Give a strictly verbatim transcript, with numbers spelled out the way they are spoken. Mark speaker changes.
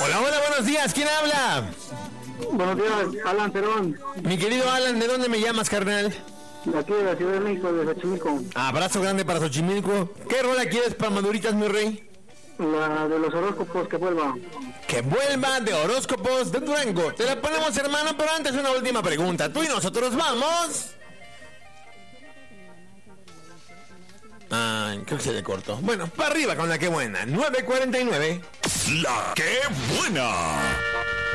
Speaker 1: Hola, hola, buenos días. ¿Quién habla?
Speaker 2: Buenos días, Alan Perón.
Speaker 1: Mi querido Alan, ¿de dónde me llamas, carnal?
Speaker 2: De aquí de la Ciudad de México, de Xochimilco.
Speaker 1: Abrazo grande para Xochimilco. ¿Qué rola quieres para Maduritas, mi rey?
Speaker 2: La de los horóscopos, que vuelva.
Speaker 1: Que vuelva de horóscopos de Durango. Te la ponemos, hermano, pero antes una última pregunta. Tú y nosotros vamos. Ay, creo que se le cortó. Bueno, para arriba con la que buena. nueve cuarenta y nueve.
Speaker 3: La que buena.